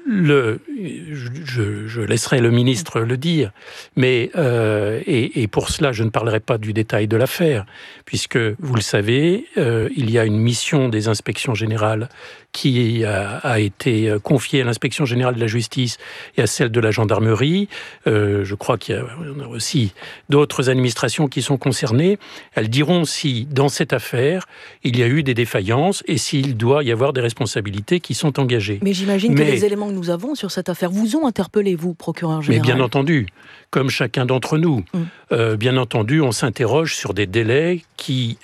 je laisserai le ministre le dire, mais et pour cela, je ne parlerai pas du détail de l'affaire, puisque, vous le savez, il y a une mission des inspections générales qui a été confiée à l'inspection générale de la justice et à celle de la gendarmerie. Je crois qu'il y a aussi d'autres administrations qui sont concernées. Elles diront si, dans cette affaire, il y a eu des défaillances et s'il doit y avoir des responsabilités qui sont engagées. Mais j'imagine que les éléments que nous avons sur cette affaire vous ont interpellé, vous, procureur général. Mais bien entendu, comme chacun d'entre nous. Bien entendu, on s'interroge sur des délais qui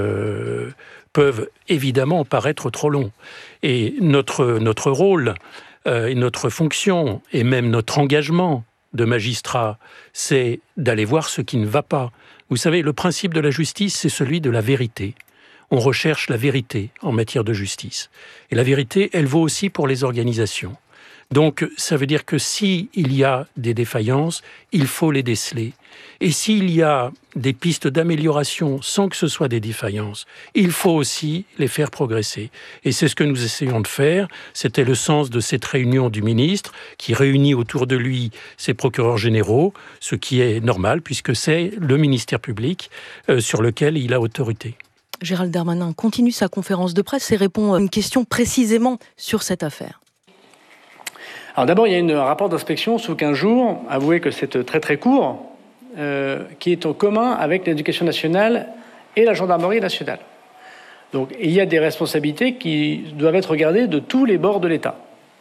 peuvent évidemment paraître trop longs. Et notre rôle, et notre fonction, et même notre engagement de magistrat, c'est d'aller voir ce qui ne va pas. Vous savez, le principe de la justice, c'est celui de la vérité. On recherche la vérité en matière de justice. Et la vérité, elle vaut aussi pour les organisations. Donc, ça veut dire que s'il y a des défaillances, il faut les déceler. Et s'il y a des pistes d'amélioration sans que ce soit des défaillances, il faut aussi les faire progresser. Et c'est ce que nous essayons de faire. C'était le sens de cette réunion du ministre qui réunit autour de lui ses procureurs généraux, ce qui est normal puisque c'est le ministère public sur lequel il a autorité. Gérald Darmanin continue sa conférence de presse et répond à une question précisément sur cette affaire. Alors d'abord, il y a un rapport d'inspection sous 15 jours. Avouez que c'est très très court, qui est en commun avec l'Éducation nationale et la gendarmerie nationale. Donc il y a des responsabilités qui doivent être regardées de tous les bords de l'État.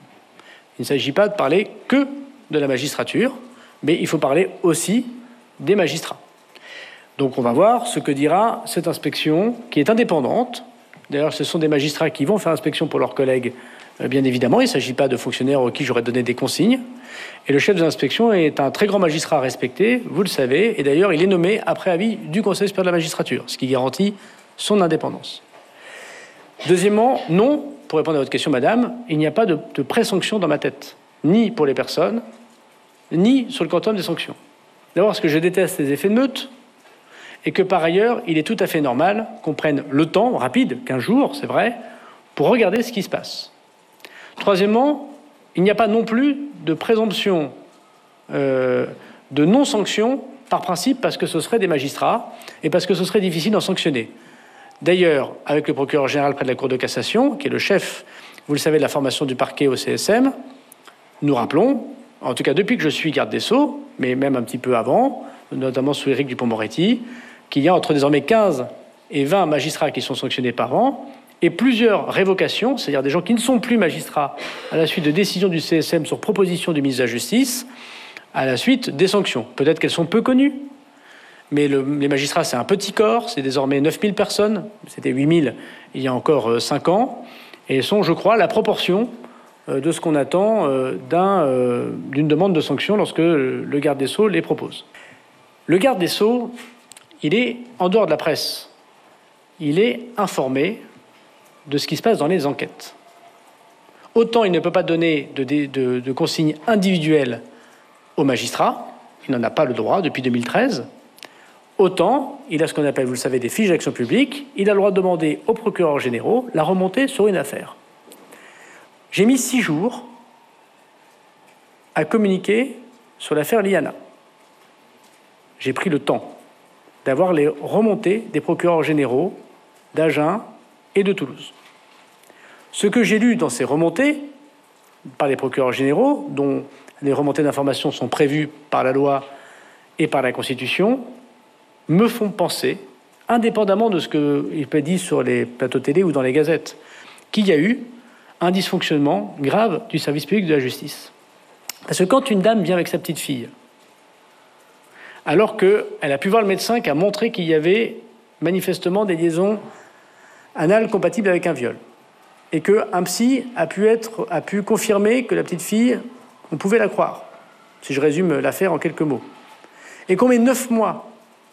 Il ne s'agit pas de parler que de la magistrature, mais il faut parler aussi des magistrats. Donc on va voir ce que dira cette inspection, qui est indépendante. D'ailleurs, ce sont des magistrats qui vont faire inspection pour leurs collègues. Bien évidemment, il ne s'agit pas de fonctionnaires auxquels j'aurais donné des consignes. Et le chef de l'inspection est un très grand magistrat respecté, vous le savez, et d'ailleurs, il est nommé après avis du Conseil supérieur de la magistrature, ce qui garantit son indépendance. Deuxièmement, non, pour répondre à votre question, madame, il n'y a pas de présanction dans ma tête, ni pour les personnes, ni sur le quantum des sanctions. D'abord, parce que je déteste les effets de meute, et que par ailleurs, il est tout à fait normal qu'on prenne le temps, rapide, 15 jours, c'est vrai, pour regarder ce qui se passe. Troisièmement, il n'y a pas non plus de présomption de non-sanction par principe parce que ce seraient des magistrats et parce que ce serait difficile d'en sanctionner. D'ailleurs, avec le procureur général près de la Cour de cassation, qui est le chef, vous le savez, de la formation du parquet au CSM, nous rappelons, en tout cas depuis que je suis garde des Sceaux, mais même un petit peu avant, notamment sous Éric Dupond-Moretti, qu'il y a entre désormais 15 et 20 magistrats qui sont sanctionnés par an, et plusieurs révocations, c'est-à-dire des gens qui ne sont plus magistrats à la suite de décisions du CSM sur proposition du ministre de la Justice, à la suite des sanctions. Peut-être qu'elles sont peu connues, mais les magistrats, c'est un petit corps, c'est désormais 9000 personnes, c'était 8000 il y a encore 5 ans, et sont, je crois, la proportion de ce qu'on attend d'une demande de sanction lorsque le garde des Sceaux les propose. Le garde des Sceaux, il est en dehors de la presse, il est informé de ce qui se passe dans les enquêtes. Autant il ne peut pas donner de consignes individuelles aux magistrats, il n'en a pas le droit depuis 2013, autant il a ce qu'on appelle, vous le savez, des fiches d'action publique, il a le droit de demander aux procureurs généraux la remontée sur une affaire. J'ai mis 6 jours à communiquer sur l'affaire Liana. J'ai pris le temps d'avoir les remontées des procureurs généraux d'Agen et de Toulouse. Ce que j'ai lu dans ces remontées par les procureurs généraux, dont les remontées d'informations sont prévues par la loi et par la Constitution, me font penser, indépendamment de ce qu'il peut dire sur les plateaux télé ou dans les gazettes, qu'il y a eu un dysfonctionnement grave du service public de la justice. Parce que quand une dame vient avec sa petite fille, alors qu'elle a pu voir le médecin qui a montré qu'il y avait manifestement des liaisons anales compatibles avec un viol, et qu'un psy a pu confirmer que la petite fille, on pouvait la croire, si je résume l'affaire en quelques mots, et qu'on met 9 mois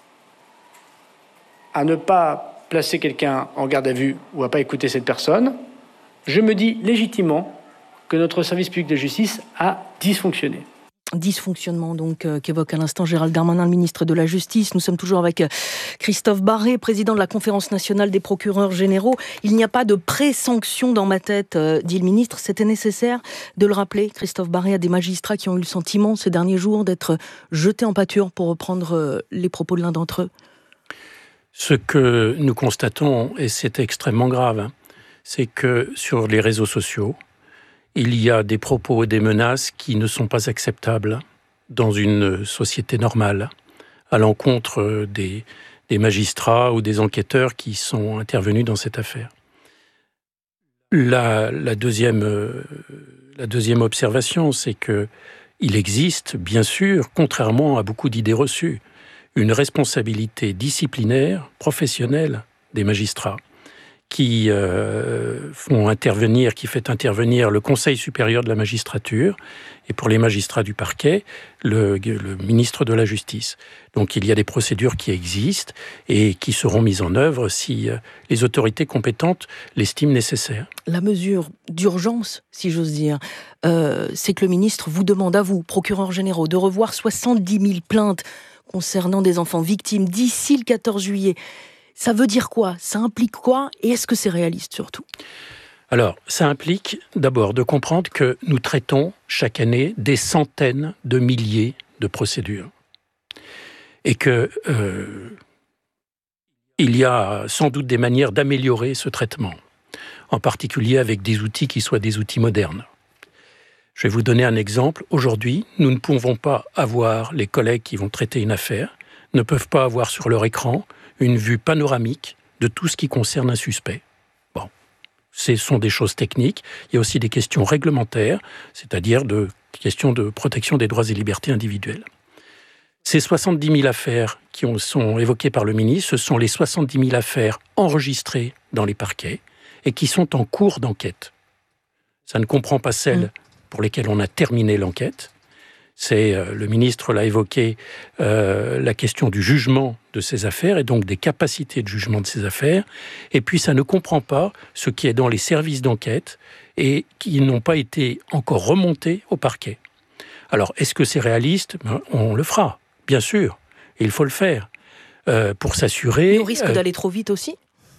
à ne pas placer quelqu'un en garde à vue ou à pas écouter cette personne, je me dis légitimement que notre service public de justice a dysfonctionné. dysfonctionnement donc qu'évoque à l'instant Gérald Darmanin, le ministre de la Justice. Nous sommes toujours avec Christophe Barré, président de la Conférence nationale des procureurs généraux. Il n'y a pas de pré-sanction dans ma tête, dit le ministre. C'était nécessaire de le rappeler, Christophe Barré, à des magistrats qui ont eu le sentiment ces derniers jours d'être jetés en pâture, pour reprendre les propos de l'un d'entre eux. Ce que nous constatons, et c'est extrêmement grave, c'est que sur les réseaux sociaux, il y a des propos et des menaces qui ne sont pas acceptables dans une société normale, à l'encontre des magistrats ou des enquêteurs qui sont intervenus dans cette affaire. La deuxième observation, c'est qu'il existe, bien sûr, contrairement à beaucoup d'idées reçues, une responsabilité disciplinaire, professionnelle des magistrats qui fait intervenir le Conseil supérieur de la magistrature et pour les magistrats du parquet, le ministre de la Justice. Donc il y a des procédures qui existent et qui seront mises en œuvre si les autorités compétentes l'estiment nécessaire. La mesure d'urgence, si j'ose dire, c'est que le ministre vous demande à vous, procureurs généraux, de revoir 70 000 plaintes concernant des enfants victimes d'ici le 14 juillet. Ça veut dire quoi ? Ça implique quoi ? Et est-ce que c'est réaliste surtout ? Alors, ça implique d'abord de comprendre que nous traitons chaque année des centaines de milliers de procédures. Et que il y a sans doute des manières d'améliorer ce traitement, en particulier avec des outils qui soient des outils modernes. Je vais vous donner un exemple. Aujourd'hui, nous ne pouvons pas avoir, les collègues qui vont traiter une affaire, ne peuvent pas avoir sur leur écran une vue panoramique de tout ce qui concerne un suspect. Bon, ce sont des choses techniques. Il y a aussi des questions réglementaires, c'est-à-dire de questions de protection des droits et libertés individuelles. Ces 70 000 affaires qui sont évoquées par le ministre, ce sont les 70 000 affaires enregistrées dans les parquets et qui sont en cours d'enquête. Ça ne comprend pas celles pour lesquelles on a terminé l'enquête. Le ministre l'a évoqué, la question du jugement de ces affaires et donc des capacités de jugement de ces affaires. Et puis ça ne comprend pas ce qui est dans les services d'enquête et qui n'ont pas été encore remontés au parquet. Alors, est-ce que c'est réaliste ? On le fera, bien sûr. Il faut le faire pour s'assurer... Mais au risque d'aller trop vite aussi ?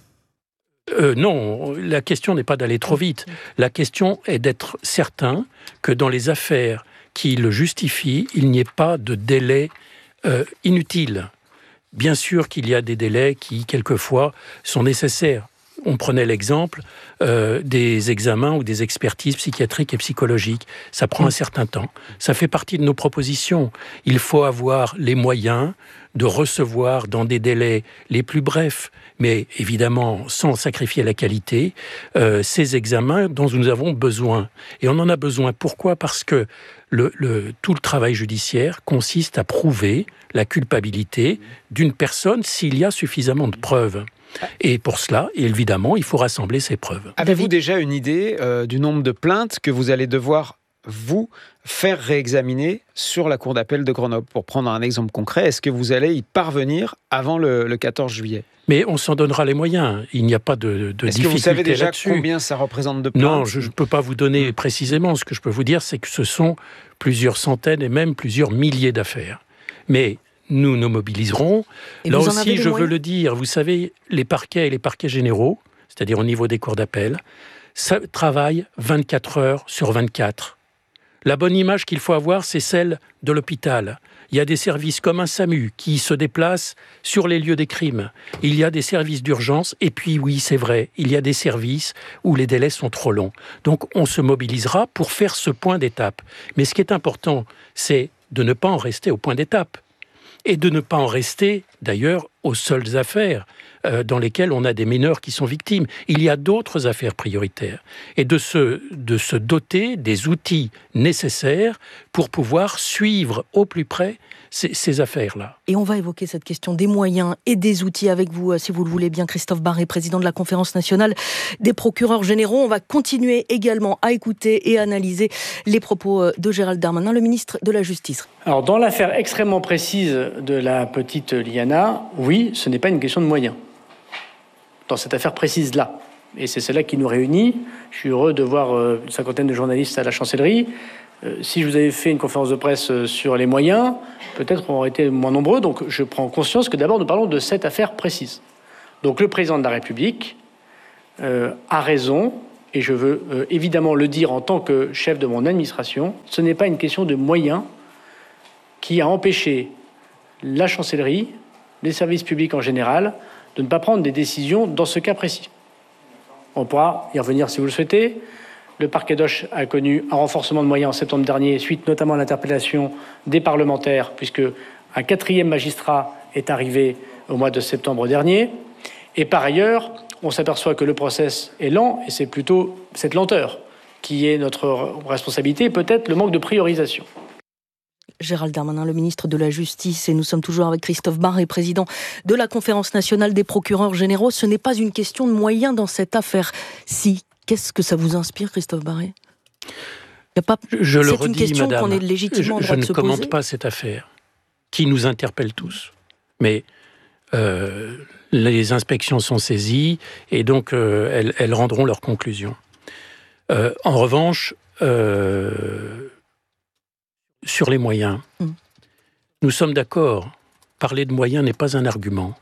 Non, la question n'est pas d'aller trop vite. La question est d'être certain que dans les affaires qui le justifient, il n'y ait pas de délai inutile. Bien sûr qu'il y a des délais qui, quelquefois, sont nécessaires. On prenait l'exemple des examens ou des expertises psychiatriques et psychologiques. Ça prend un certain temps. Ça fait partie de nos propositions. Il faut avoir les moyens de recevoir dans des délais les plus brefs, mais évidemment sans sacrifier la qualité, ces examens dont nous avons besoin. Et on en a besoin. Pourquoi ? Parce que tout le travail judiciaire consiste à prouver la culpabilité d'une personne s'il y a suffisamment de preuves. Et pour cela, évidemment, il faut rassembler ces preuves. Avez-vous déjà une idée du nombre de plaintes que vous allez devoir, vous, faire réexaminer sur la Cour d'appel de Grenoble ? Pour prendre un exemple concret, est-ce que vous allez y parvenir avant le 14 juillet ? Mais on s'en donnera les moyens. Il n'y a pas de difficulté là-dessus. Est-ce que vous savez déjà combien ça représente de plaintes ? Non, je ne peux pas vous donner précisément. Ce que je peux vous dire, c'est que ce sont plusieurs centaines et même plusieurs milliers d'affaires. Mais nous nous mobiliserons. Et là aussi, je veux le dire, vous savez, les parquets et les parquets généraux, c'est-à-dire au niveau des cours d'appel, ça travaille 24 heures sur 24. La bonne image qu'il faut avoir, c'est celle de l'hôpital. Il y a des services comme un SAMU qui se déplacent sur les lieux des crimes. Il y a des services d'urgence et puis oui, c'est vrai, il y a des services où les délais sont trop longs. Donc on se mobilisera pour faire ce point d'étape. Mais ce qui est important, c'est de ne pas en rester au point d'étape. Et de ne pas en rester, d'ailleurs, aux seules affaires dans lesquelles on a des mineurs qui sont victimes. Il y a d'autres affaires prioritaires. Et de se doter des outils nécessaires pour pouvoir suivre au plus près ces affaires-là. Et on va évoquer cette question des moyens et des outils avec vous, si vous le voulez bien, Christophe Barré, président de la Conférence nationale des procureurs généraux. On va continuer également à écouter et analyser les propos de Gérald Darmanin, le ministre de la Justice. Alors, dans l'affaire extrêmement précise de la petite Liana, oui, ce n'est pas une question de moyens. Dans cette affaire précise-là. Et c'est celle-là qui nous réunit. Je suis heureux de voir une cinquantaine de journalistes à la chancellerie. Si je vous avais fait une conférence de presse sur les moyens, peut-être on aurait été moins nombreux. Donc je prends conscience que d'abord nous parlons de cette affaire précise. Donc le président de la République a raison, et je veux évidemment le dire en tant que chef de mon administration, ce n'est pas une question de moyens qui a empêché la chancellerie, les services publics en général, de ne pas prendre des décisions dans ce cas précis. On pourra y revenir si vous le souhaitez. Le parquet d'Auch a connu un renforcement de moyens en septembre dernier, suite notamment à l'interpellation des parlementaires, puisque un 4e magistrat est arrivé au mois de septembre dernier. Et par ailleurs, on s'aperçoit que le process est lent, et c'est plutôt cette lenteur qui est notre responsabilité, et peut-être le manque de priorisation. Gérald Darmanin, le ministre de la Justice, et nous sommes toujours avec Christophe Barré, président de la Conférence nationale des procureurs généraux. Ce n'est pas une question de moyens dans cette affaire. Si, qu'est-ce que ça vous inspire, Christophe Barré ? Je le redis, une question madame, qu'on est légitimement en droit de se poser. Je ne commente pas cette affaire, qui nous interpelle tous. Mais les inspections sont saisies, et donc elles rendront leurs conclusions. En revanche, sur les moyens, nous sommes d'accord. Parler de moyens n'est pas un argument.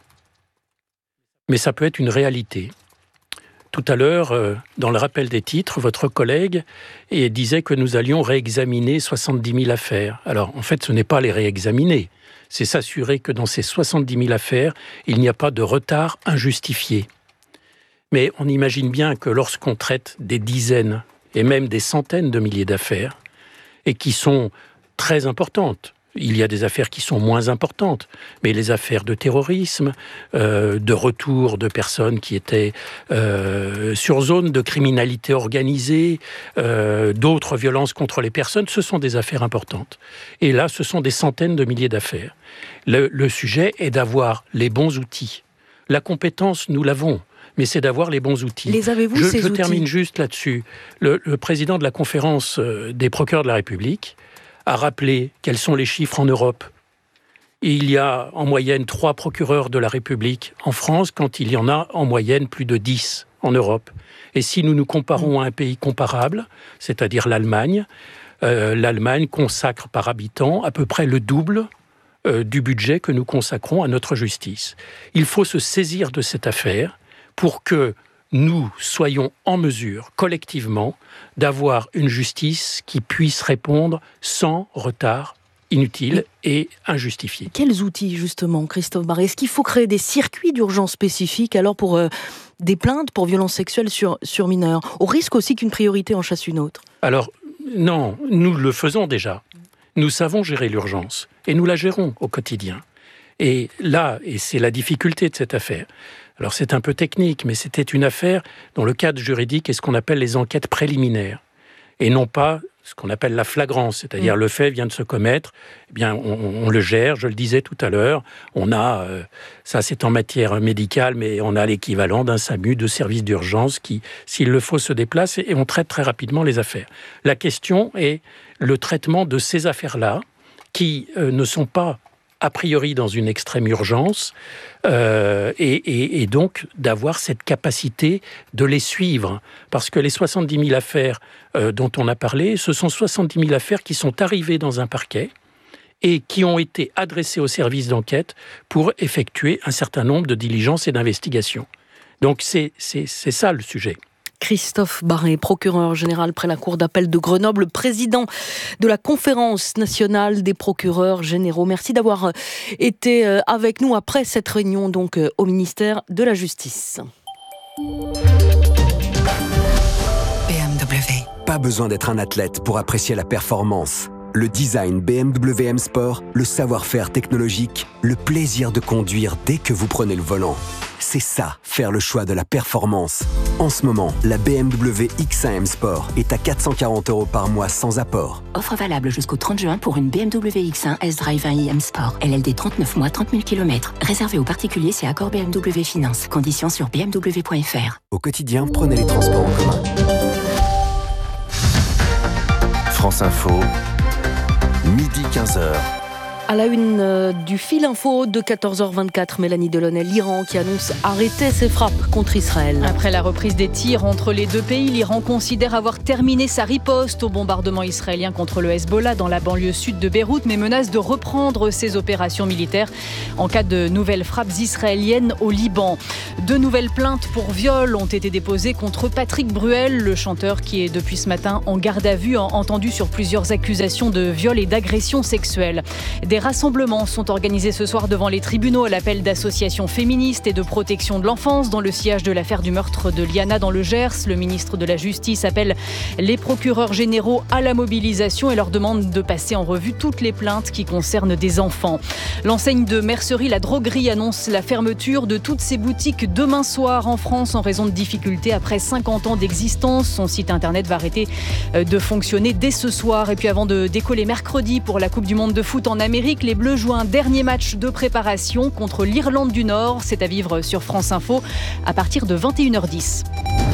Mais ça peut être une réalité. Tout à l'heure, dans le rappel des titres, votre collègue disait que nous allions réexaminer 70 000 affaires. Alors, en fait, ce n'est pas les réexaminer. C'est s'assurer que dans ces 70 000 affaires, il n'y a pas de retard injustifié. Mais on imagine bien que lorsqu'on traite des dizaines et même des centaines de milliers d'affaires, et qui sont très importantes. Il y a des affaires qui sont moins importantes, mais les affaires de terrorisme, de retour de personnes qui étaient sur zone de criminalité organisée, d'autres violences contre les personnes, ce sont des affaires importantes. Et là, ce sont des centaines de milliers d'affaires. Le sujet est d'avoir les bons outils. La compétence, nous l'avons. Mais c'est d'avoir les bons outils. Les avez-vous, ces outils ? Je termine juste là-dessus. Le président de la conférence des procureurs de la République a rappelé quels sont les chiffres en Europe. Et il y a en moyenne 3 procureurs de la République en France, quand il y en a en moyenne plus de 10 en Europe. Et si nous nous comparons à un pays comparable, c'est-à-dire l'Allemagne, l'Allemagne consacre par habitant à peu près le double du budget que nous consacrons à notre justice. Il faut se saisir de cette affaire pour que nous soyons en mesure, collectivement, d'avoir une justice qui puisse répondre sans retard inutile et injustifié. Quels outils, justement, Christophe Barré ? Est-ce qu'il faut créer des circuits d'urgence spécifiques alors pour des plaintes pour violences sexuelles sur mineurs, au risque aussi qu'une priorité en chasse une autre ? Alors, non, nous le faisons déjà. Nous savons gérer l'urgence et nous la gérons au quotidien. Et là, et c'est la difficulté de cette affaire, alors c'est un peu technique, mais c'était une affaire dont le cadre juridique est ce qu'on appelle les enquêtes préliminaires, et non pas ce qu'on appelle la flagrance, c'est-à-dire le fait vient de se commettre, eh bien on le gère, je le disais tout à l'heure, on a, ça c'est en matière médicale, mais on a l'équivalent d'un SAMU, de service d'urgence qui, s'il le faut, se déplace et on traite très rapidement les affaires. La question est le traitement de ces affaires-là, qui ne sont pas a priori dans une extrême urgence, et donc d'avoir cette capacité de les suivre. Parce que les 70 000 affaires dont on a parlé, ce sont 70 000 affaires qui sont arrivées dans un parquet et qui ont été adressées au service d'enquête pour effectuer un certain nombre de diligences et d'investigations. Donc c'est ça le sujet. Christophe Barré, procureur général près la Cour d'appel de Grenoble, président de la Conférence nationale des procureurs généraux. Merci d'avoir été avec nous après cette réunion donc au ministère de la Justice. BMW. Pas besoin d'être un athlète pour apprécier la performance. Le design BMW M Sport, le savoir-faire technologique, le plaisir de conduire dès que vous prenez le volant. C'est ça, faire le choix de la performance. En ce moment, la BMW X1 M Sport est à 440 € par mois sans apport. Offre valable jusqu'au 30 juin pour une BMW X1 S-Drive 1i M Sport. LLD 39 mois, 30 000 km. Réservé aux particuliers, c'est accord BMW Finance. Conditions sur bmw.fr. Au quotidien, prenez les transports en commun. France Info, midi 15h. À la une du fil info de 14h24, Mélanie Delaunay, l'Iran qui annonce arrêter ses frappes contre Israël. Après la reprise des tirs entre les deux pays, l'Iran considère avoir terminé sa riposte au bombardement israélien contre le Hezbollah dans la banlieue sud de Beyrouth, mais menace de reprendre ses opérations militaires en cas de nouvelles frappes israéliennes au Liban. 2 nouvelles plaintes pour viol ont été déposées contre Patrick Bruel, le chanteur qui est depuis ce matin en garde à vue, entendu sur plusieurs accusations de viol et d'agression sexuelle. Des rassemblements sont organisés ce soir devant les tribunaux à l'appel d'associations féministes et de protection de l'enfance dans le sillage de l'affaire du meurtre de Liana dans le Gers. Le ministre de la Justice appelle les procureurs généraux à la mobilisation et leur demande de passer en revue toutes les plaintes qui concernent des enfants. L'enseigne de mercerie La Droguerie annonce la fermeture de toutes ses boutiques demain soir en France en raison de difficultés après 50 ans d'existence. Son site internet va arrêter de fonctionner dès ce soir. Et puis avant de décoller mercredi pour la Coupe du Monde de foot en Amérique, les Bleus jouent un dernier match de préparation contre l'Irlande du Nord. C'est à vivre sur France Info à partir de 21h10.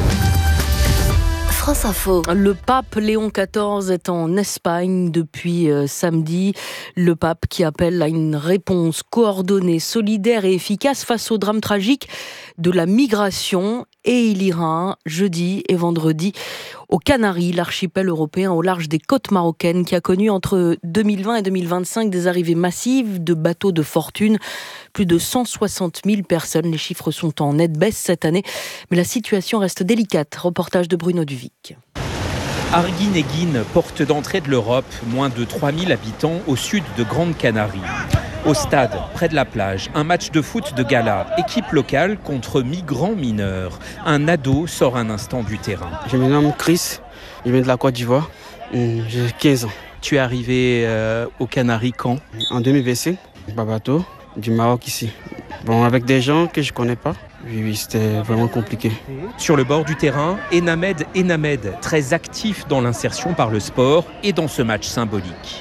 France Info. Le pape Léon XIV est en Espagne depuis samedi. Le pape qui appelle à une réponse coordonnée, solidaire et efficace face au drame tragique de la migration. Et il ira jeudi et vendredi aux Canaries, l'archipel européen au large des côtes marocaines qui a connu entre 2020 et 2025 des arrivées massives de bateaux de fortune. Plus de 160 000 personnes. Les chiffres sont en nette baisse cette année, mais la situation reste délicate. Reportage de Bruno Duvic. Arguineguín, porte d'entrée de l'Europe, moins de 3000 habitants au sud de Grande Canarie. Au stade, près de la plage, un match de foot de gala, équipe locale contre migrants mineurs. Un ado sort un instant du terrain. Je me nomme Chris, je viens de la Côte d'Ivoire, j'ai 15 ans. Tu es arrivé aux Canaries quand ? En 2025, par bateau, du Maroc ici. Bon, avec des gens que je ne connais pas. Oui, c'était vraiment compliqué. Sur le bord du terrain, Enamed, très actif dans l'insertion par le sport et dans ce match symbolique.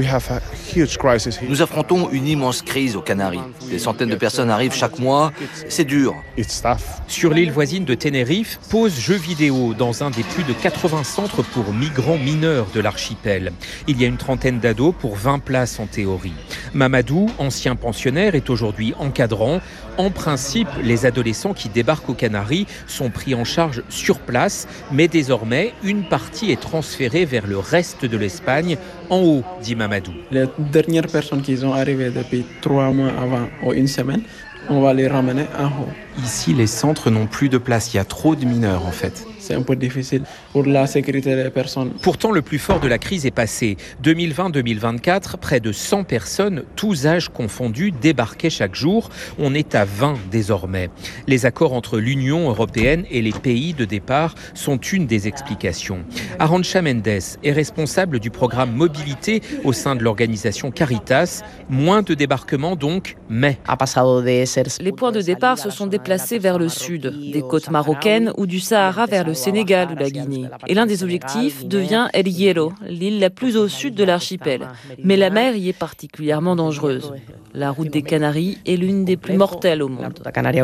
Nous affrontons une immense crise aux Canaries. Des centaines de personnes arrivent chaque mois. C'est dur. Sur l'île voisine de Tenerife, pause jeux vidéo dans un des plus de 80 centres pour migrants mineurs de l'archipel. Il y a une trentaine d'ados pour 20 places en théorie. Mamadou, ancien pensionnaire, est aujourd'hui encadrant. En principe, les adolescents qui débarquent aux Canaries sont pris en charge sur place, mais désormais, une partie est transférée vers le reste de l'Espagne, en haut, dit Mamadou. Les dernières personnes qui sont arrivées depuis 3 mois avant ou une semaine, on va les ramener en haut. Ici, les centres n'ont plus de place. Il y a trop de mineurs, en fait. C'est un peu difficile pour la sécurité des personnes. Pourtant, le plus fort de la crise est passé. 2020-2024, près de 100 personnes, tous âges confondus, débarquaient chaque jour. On est à 20 désormais. Les accords entre l'Union européenne et les pays de départ sont une des explications. Arantxa Mendes est responsable du programme Mobilité au sein de l'organisation Caritas. Moins de débarquements donc, mais... Les points de départ se sont déplacés vers le sud, des côtes marocaines ou du Sahara vers le Sénégal ou la Guinée. Et l'un des objectifs devient El Hierro, l'île la plus au sud de l'archipel. Mais la mer y est particulièrement dangereuse. La route des Canaries est l'une des plus mortelles au monde.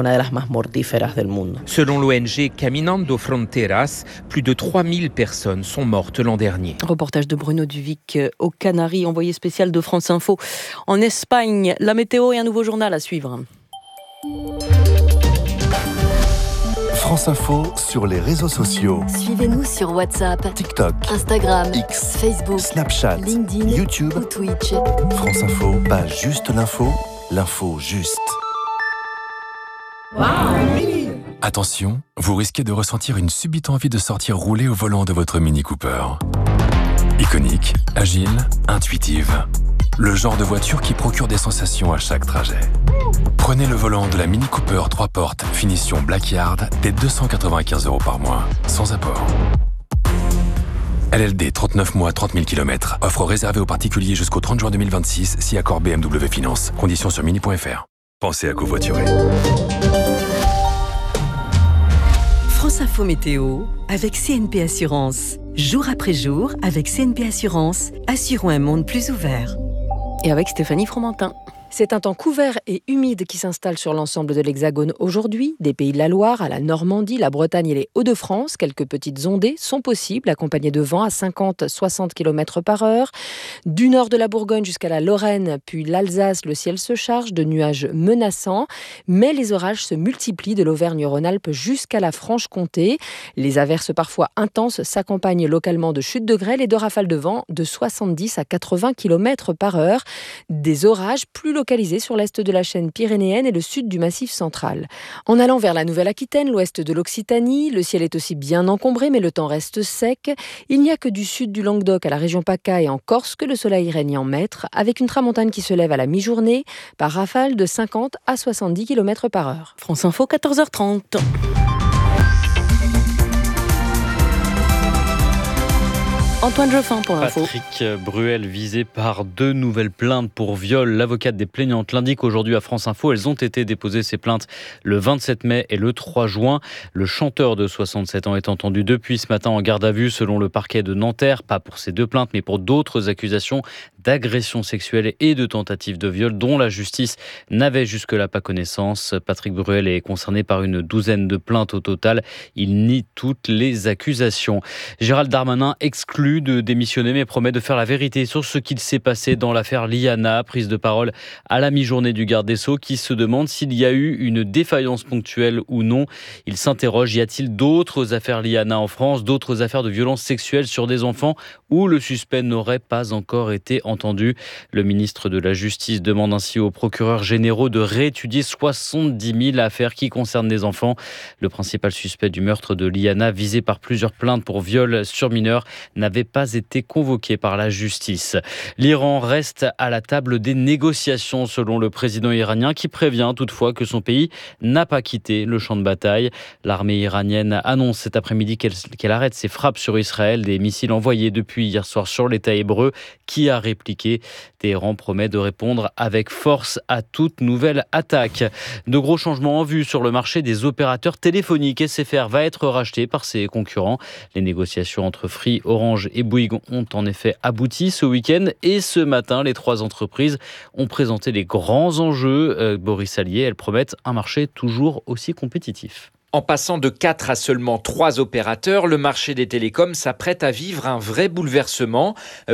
Selon l'ONG Caminando Fronteras, plus de 3000 personnes sont mortes l'an dernier. Reportage de Bruno Duvic aux Canaries, envoyé spécial de France Info. En Espagne, la météo et un nouveau journal à suivre. France Info sur les réseaux sociaux. Suivez-nous sur WhatsApp, TikTok, Instagram, X, Facebook, Snapchat, LinkedIn, YouTube ou Twitch. France Info, pas juste l'info, l'info juste. Attention, vous risquez de ressentir une subite envie de sortir rouler au volant de votre Mini Cooper. Iconique, agile, intuitive. Le genre de voiture qui procure des sensations à chaque trajet. Prenez le volant de la Mini Cooper 3 portes, finition Blackyard, dès 295 € par mois, sans apport. LLD 39 mois, 30 000 km. Offre réservée aux particuliers jusqu'au 30 juin 2026, si accord BMW Finance. Conditions sur mini.fr. Pensez à covoiturer. France Info Météo avec CNP Assurance. Jour après jour, avec CNP Assurance, assurons un monde plus ouvert. Et avec Stéphanie Fromentin. C'est un temps couvert et humide qui s'installe sur l'ensemble de l'Hexagone aujourd'hui. Des Pays de la Loire à la Normandie, la Bretagne et les Hauts-de-France, quelques petites ondées sont possibles, accompagnées de vents à 50-60 km par heure. Du nord de la Bourgogne jusqu'à la Lorraine, puis l'Alsace, le ciel se charge de nuages menaçants. Mais les orages se multiplient de l'Auvergne-Rhône-Alpes jusqu'à la Franche-Comté. Les averses parfois intenses s'accompagnent localement de chutes de grêle et de rafales de vent de 70 à 80 km par heure. Des orages plus localisés sur l'est de la chaîne pyrénéenne et le sud du Massif central. En allant vers la Nouvelle-Aquitaine, l'ouest de l'Occitanie, le ciel est aussi bien encombré, mais le temps reste sec. Il n'y a que du sud du Languedoc à la région PACA et en Corse que le soleil règne en maître, avec une tramontane qui se lève à la mi-journée, par rafale de 50 à 70 km par heure. France Info, 14h30. Antoine Joffin pour l'info. Patrick Bruel visé par 2 nouvelles plaintes pour viol. L'avocate des plaignantes l'indique aujourd'hui à France Info. Elles ont été déposées, ces plaintes, le 27 mai et le 3 juin. Le chanteur de 67 ans est entendu depuis ce matin en garde à vue selon le parquet de Nanterre. Pas pour ces 2 plaintes, mais pour d'autres accusations d'agression sexuelle et de tentative de viol dont la justice n'avait jusque-là pas connaissance. Patrick Bruel est concerné par une douzaine de plaintes au total. Il nie toutes les accusations. Gérald Darmanin exclut de démissionner mais promet de faire la vérité sur ce qu'il s'est passé dans l'affaire Liana. Prise de parole à la mi-journée du garde des Sceaux qui se demande s'il y a eu une défaillance ponctuelle ou non. Il s'interroge, y a-t-il d'autres affaires Liana en France, d'autres affaires de violences sexuelles sur des enfants où le suspect n'aurait pas encore été entendu? Le ministre de la Justice demande ainsi aux procureurs généraux de réétudier 70 000 affaires qui concernent des enfants. Le principal suspect du meurtre de Liana, visé par plusieurs plaintes pour viol sur mineurs, n'avait pas été convoqué par la justice. L'Iran reste à la table des négociations selon le président iranien qui prévient toutefois que son pays n'a pas quitté le champ de bataille. L'armée iranienne annonce cet après-midi qu'elle arrête ses frappes sur Israël, des missiles envoyés depuis hier soir sur l'État hébreu qui a répliqué. Téhéran promet de répondre avec force à toute nouvelle attaque. De gros changements en vue sur le marché des opérateurs téléphoniques. SFR va être racheté par ses concurrents. Les négociations entre Free, Orange et Bouygues ont en effet abouti ce week-end et ce matin, les 3 entreprises ont présenté les grands enjeux. Boris Allier, elles promettent un marché toujours aussi compétitif. En passant de 4 à seulement 3 opérateurs, le marché des télécoms s'apprête à vivre un vrai bouleversement.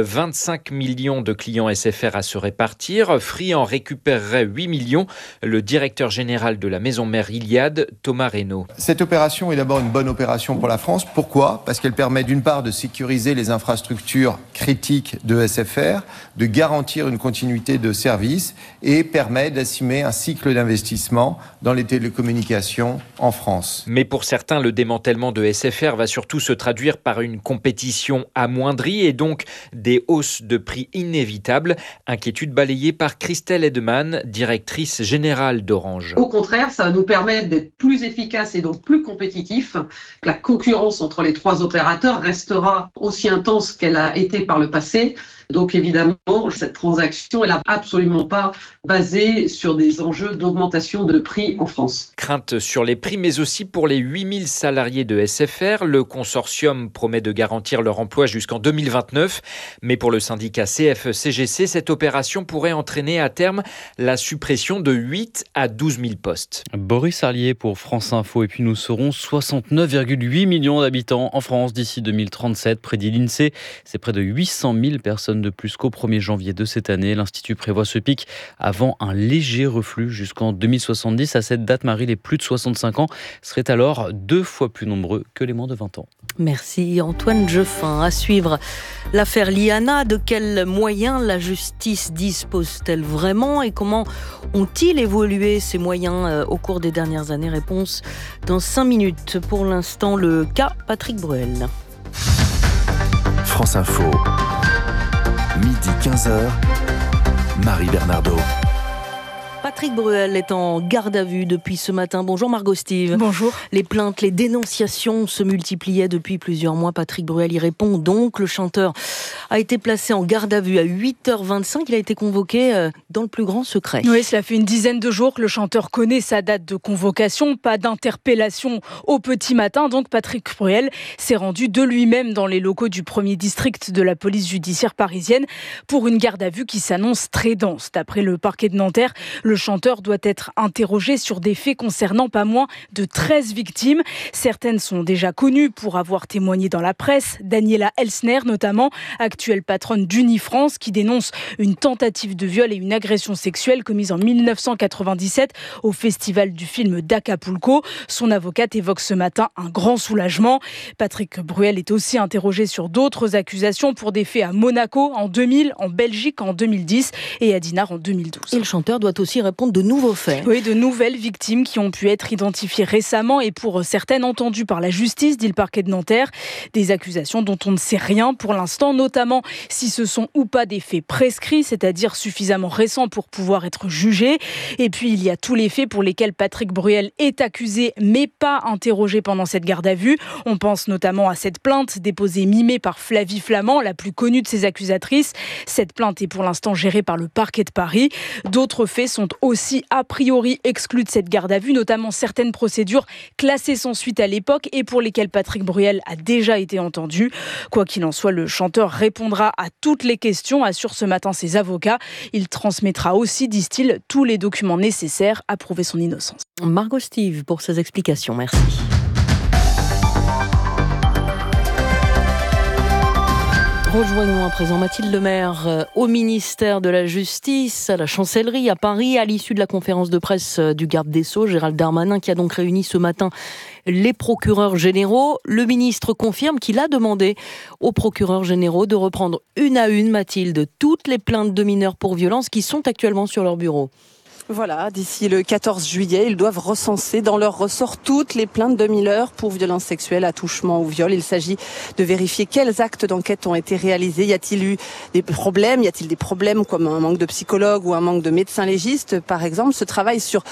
25 millions de clients SFR à se répartir. Free en récupérerait 8 millions. Le directeur général de la maison mère Iliad, Thomas Reynaud. Cette opération est d'abord une bonne opération pour la France. Pourquoi ? Parce qu'elle permet d'une part de sécuriser les infrastructures critiques de SFR, de garantir une continuité de service et permet d'assumer un cycle d'investissement dans les télécommunications en France. Mais pour certains, le démantèlement de SFR va surtout se traduire par une compétition amoindrie et donc des hausses de prix inévitables. Inquiétude balayée par Christelle Edeman, directrice générale d'Orange. Au contraire, ça va nous permettre d'être plus efficaces et donc plus compétitifs. La concurrence entre les 3 opérateurs restera aussi intense qu'elle a été par le passé. Donc évidemment, cette transaction, elle n'a absolument pas basé sur des enjeux d'augmentation de prix en France. Crainte sur les prix, mais aussi pour les 8000 salariés de SFR. Le consortium promet de garantir leur emploi jusqu'en 2029. Mais pour le syndicat CFE-CGC, cette opération pourrait entraîner à terme la suppression de 8 à 12 000 postes. Boris Allier pour France Info. Et puis nous serons 69,8 millions d'habitants en France d'ici 2037. Prédit l'INSEE, c'est près de 800 000 personnes de plus qu'au 1er janvier de cette année. L'Institut prévoit ce pic avant un léger reflux jusqu'en 2070. À cette date, Marie, les plus de 65 ans seraient alors 2 fois plus nombreux que les moins de 20 ans. Merci Antoine Joffin. À suivre l'affaire Liana. De quels moyens la justice dispose-t-elle vraiment et comment ont-ils évolué ces moyens au cours des dernières années? Réponse dans 5 minutes. Pour l'instant, le cas Patrick Bruel. France Info. Midi 15h, Marie Bernardo. Patrick Bruel est en garde à vue depuis ce matin. Bonjour Margot Steve. Bonjour. Les plaintes, les dénonciations se multipliaient depuis plusieurs mois. Patrick Bruel y répond donc. Le chanteur a été placé en garde à vue à 8h25. Il a été convoqué dans le plus grand secret. Oui, cela fait une dizaine de jours que le chanteur connaît sa date de convocation. Pas d'interpellation au petit matin. Donc Patrick Bruel s'est rendu de lui-même dans les locaux du 1er district de la police judiciaire parisienne pour une garde à vue qui s'annonce très dense. D'après le parquet de Nanterre, le chanteur doit être interrogé sur des faits concernant pas moins de 13 victimes. Certaines sont déjà connues pour avoir témoigné dans la presse. Daniela Elsner notamment, actuelle patronne d'Unifrance, qui dénonce une tentative de viol et une agression sexuelle commise en 1997 au festival du film d'Acapulco. Son avocate évoque ce matin un grand soulagement. Patrick Bruel est aussi interrogé sur d'autres accusations pour des faits à Monaco en 2000, en Belgique en 2010 et à Dinard en 2012. Et le chanteur doit aussi répondre de nouveaux faits. Oui, de nouvelles victimes qui ont pu être identifiées récemment et pour certaines entendues par la justice, dit le parquet de Nanterre. Des accusations dont on ne sait rien pour l'instant, notamment si ce sont ou pas des faits prescrits, c'est-à-dire suffisamment récents pour pouvoir être jugés. Et puis il y a tous les faits pour lesquels Patrick Bruel est accusé mais pas interrogé pendant cette garde à vue. On pense notamment à cette plainte déposée mi-mai par Flavie Flament, la plus connue de ses accusatrices. Cette plainte est pour l'instant gérée par le parquet de Paris. D'autres faits sont aussi a priori exclus de cette garde à vue, notamment certaines procédures classées sans suite à l'époque et pour lesquelles Patrick Bruel a déjà été entendu. Quoi qu'il en soit, le chanteur répondra à toutes les questions, assurent ce matin ses avocats. Il transmettra aussi, disent-ils, tous les documents nécessaires à prouver son innocence. Margot Steve pour ses explications, merci. Rejoignons à présent Mathilde Lemaire au ministère de la Justice, à la Chancellerie à Paris, à l'issue de la conférence de presse du garde des Sceaux, Gérald Darmanin, qui a donc réuni ce matin les procureurs généraux. Le ministre confirme qu'il a demandé aux procureurs généraux de reprendre une à une, Mathilde, toutes les plaintes de mineurs pour violence qui sont actuellement sur leur bureau. Voilà, d'ici le 14 juillet, ils doivent recenser dans leur ressort toutes les plaintes de mineurs pour violences sexuelles, attouchement ou viol. Il s'agit de vérifier quels actes d'enquête ont été réalisés. Y a-t-il eu des problèmes ? Y a-t-il des problèmes comme un manque de psychologues ou un manque de médecins légistes, par exemple ? Ce travail sur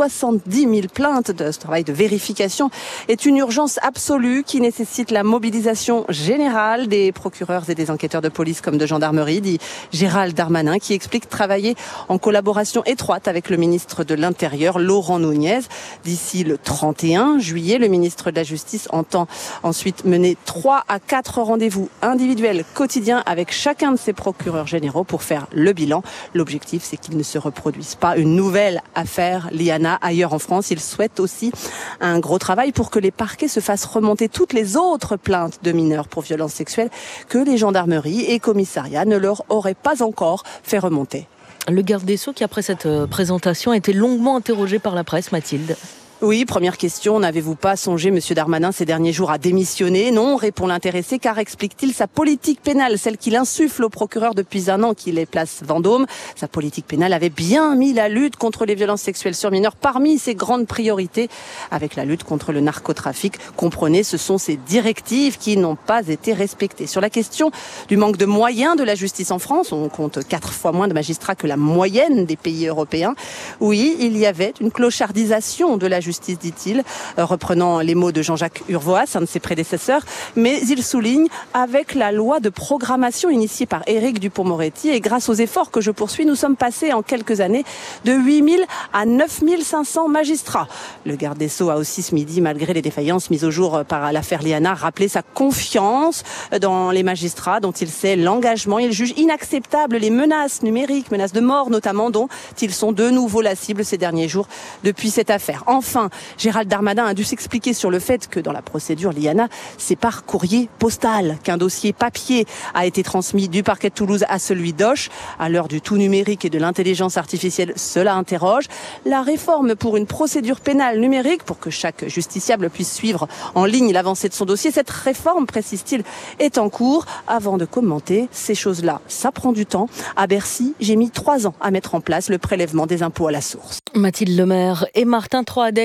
70 000 plaintes, ce travail de vérification, est une urgence absolue qui nécessite la mobilisation générale des procureurs et des enquêteurs de police comme de gendarmerie, dit Gérald Darmanin, qui explique travailler en collaboration étroite avec le ministre de l'Intérieur, Laurent Nunez. D'ici le 31 juillet, le ministre de la Justice entend ensuite mener 3 à 4 rendez-vous individuels quotidiens avec chacun de ses procureurs généraux pour faire le bilan. L'objectif, c'est qu'il ne se reproduise pas une nouvelle affaire Liana ailleurs en France. Il souhaite aussi un gros travail pour que les parquets se fassent remonter toutes les autres plaintes de mineurs pour violences sexuelles que les gendarmeries et commissariats ne leur auraient pas encore fait remonter. Le garde des Sceaux qui, après cette présentation, a été longuement interrogé par la presse, Mathilde. Oui, première question, n'avez-vous pas songé, monsieur Darmanin, ces derniers jours à démissionner ? Non, répond l'intéressé, car explique-t-il sa politique pénale, celle qu'il insuffle au procureur depuis un an qu'il est place Vendôme. Sa politique pénale avait bien mis la lutte contre les violences sexuelles sur mineurs parmi ses grandes priorités, avec la lutte contre le narcotrafic. Comprenez, ce sont ces directives qui n'ont pas été respectées. Sur la question du manque de moyens de la justice en France, on compte 4 fois moins de magistrats que la moyenne des pays européens. Oui, il y avait une clochardisation de la justice, dit-il, reprenant les mots de Jean-Jacques Urvoas, un de ses prédécesseurs, mais il souligne avec la loi de programmation initiée par Éric Dupond-Moretti et grâce aux efforts que je poursuis, nous sommes passés en quelques années de 8 000 à 9 500 magistrats. Le garde des Sceaux a aussi ce midi, malgré les défaillances mises au jour par l'affaire Liana, rappelé sa confiance dans les magistrats dont il sait l'engagement. Il juge inacceptable les menaces numériques, menaces de mort notamment, dont ils sont de nouveau la cible ces derniers jours depuis cette affaire. Enfin, Gérald Darmanin a dû s'expliquer sur le fait que dans la procédure Liana, c'est par courrier postal qu'un dossier papier a été transmis du parquet de Toulouse à celui d'Auch. À l'heure du tout numérique et de l'intelligence artificielle, cela interroge. La réforme pour une procédure pénale numérique, pour que chaque justiciable puisse suivre en ligne l'avancée de son dossier, cette réforme, précise-t-il, est en cours. Avant de commenter ces choses-là, ça prend du temps. À Bercy, j'ai mis 3 ans à mettre en place le prélèvement des impôts à la source. Mathilde Lemaire et Martin Troadec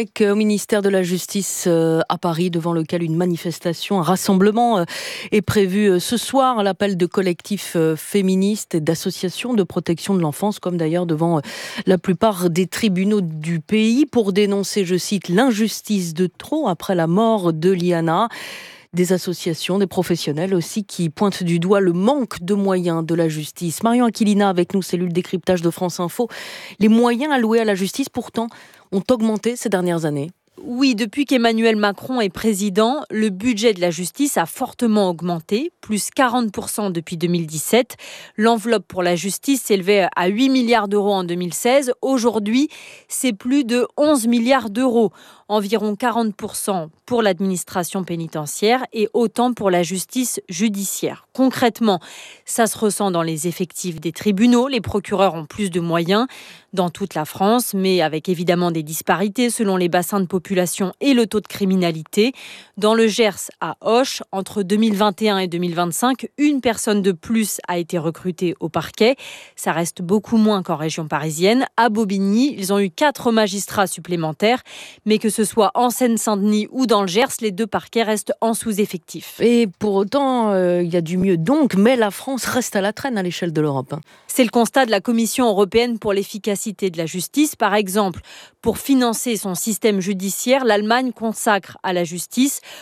avec au ministère de la Justice à Paris, devant lequel une manifestation, un rassemblement est prévu ce soir. L'appel de collectifs féministes et d'associations de protection de l'enfance, comme d'ailleurs devant la plupart des tribunaux du pays, pour dénoncer, je cite, l'injustice de trop après la mort de Liana. Des associations, des professionnels aussi qui pointent du doigt le manque de moyens de la justice. Marion Aquilina avec nous, cellule décryptage de France Info. Les moyens alloués à la justice pourtant ont augmenté ces dernières années. Oui, depuis qu'Emmanuel Macron est président, le budget de la justice a fortement augmenté, plus 40% depuis 2017. L'enveloppe pour la justice s'élevait à 8 milliards d'euros en 2016. Aujourd'hui, c'est plus de 11 milliards d'euros. Environ 40% pour l'administration pénitentiaire et autant pour la justice judiciaire. Concrètement, ça se ressent dans les effectifs des tribunaux. Les procureurs ont plus de moyens dans toute la France, mais avec évidemment des disparités selon les bassins de population et le taux de criminalité. Dans le Gers, à Auch, entre 2021 et 2025, une personne de plus a été recrutée au parquet. Ça reste beaucoup moins qu'en région parisienne. À Bobigny, ils ont eu 4 magistrats supplémentaires, mais que ce soit en Seine-Saint-Denis ou dans le Gers, les 2 parquets restent en sous-effectif. Et pour autant, il y a du mieux donc, mais la France reste à la traîne à l'échelle de l'Europe. C'est le constat de la Commission européenne pour l'efficacité de la justice. Par exemple, pour financer son système judiciaire, l'Allemagne consacre à la justice